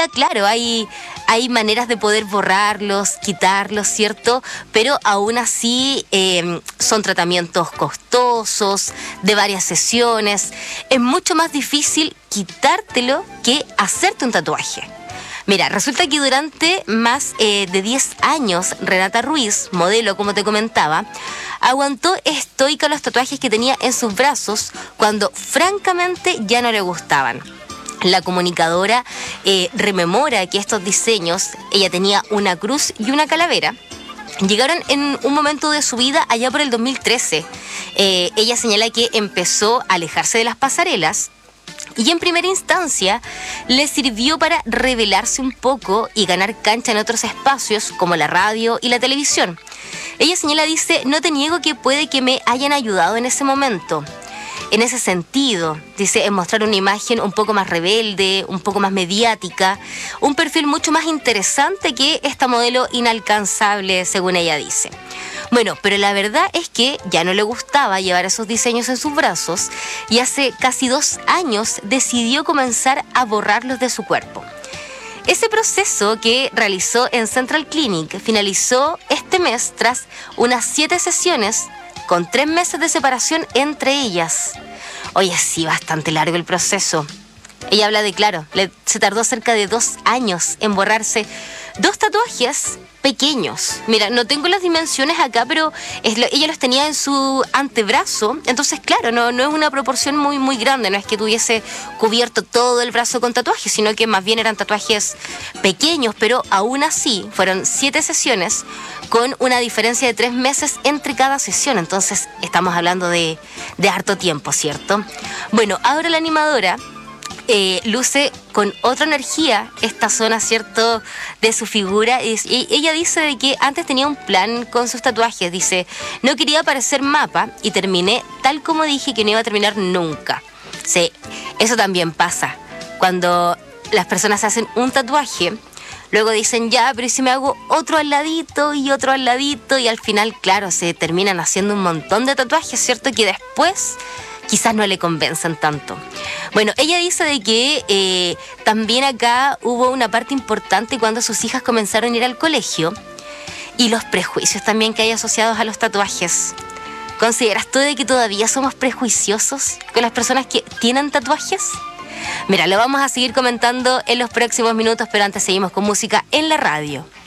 día, claro, hay maneras de poder borrarlos, quitarlos, ¿cierto? Pero aún así son tratamientos costosos, de varias sesiones. Es mucho más difícil quitártelo que hacerte un tatuaje. Mira, resulta que durante más de 10 años, Renata Ruiz, modelo como te comentaba, aguantó estoica los tatuajes que tenía en sus brazos cuando francamente ya no le gustaban. La comunicadora rememora que estos diseños, ella tenía una cruz y una calavera, llegaron en un momento de su vida allá por el 2013. Ella señala que empezó a alejarse de las pasarelas y en primera instancia le sirvió para revelarse un poco y ganar cancha en otros espacios como la radio y la televisión. Ella señala, dice, no te niego que puede que me hayan ayudado en ese momento. En ese sentido, dice, en mostrar una imagen un poco más rebelde, un poco más mediática, un perfil mucho más interesante que esta modelo inalcanzable, según ella dice. Bueno, pero la verdad es que ya no le gustaba llevar esos diseños en sus brazos y hace casi 2 años decidió comenzar a borrarlos de su cuerpo. Ese proceso que realizó en Central Clinic finalizó este mes tras unas 7 sesiones con 3 meses de separación entre ellas. Oye, sí, bastante largo el proceso. Ella habla de, claro, se tardó cerca de 2 años en borrarse 2 tatuajes pequeños. Mira, no tengo las dimensiones acá, pero ella los tenía en su antebrazo. Entonces, claro, no es una proporción muy, muy grande. No es que tuviese cubierto todo el brazo con tatuajes, sino que más bien eran tatuajes pequeños, pero aún así fueron 7 sesiones con una diferencia de 3 meses entre cada sesión. Entonces, estamos hablando de harto tiempo, ¿cierto? Bueno, ahora la animadora luce con otra energía esta zona, ¿cierto?, de su figura. Y ella dice de que antes tenía un plan con sus tatuajes. Dice, no quería parecer mapa y terminé tal como dije que no iba a terminar nunca. Sí, eso también pasa. Cuando las personas hacen un tatuaje, luego dicen, ya, pero ¿y si me hago otro al ladito y otro al ladito? Y al final, claro, se terminan haciendo un montón de tatuajes, ¿cierto?, que después quizás no le convencen tanto. Bueno, ella dice de que también acá hubo una parte importante cuando sus hijas comenzaron a ir al colegio y los prejuicios también que hay asociados a los tatuajes. ¿Consideras tú de que todavía somos prejuiciosos con las personas que tienen tatuajes? Mira, lo vamos a seguir comentando en los próximos minutos, pero antes seguimos con música en la radio.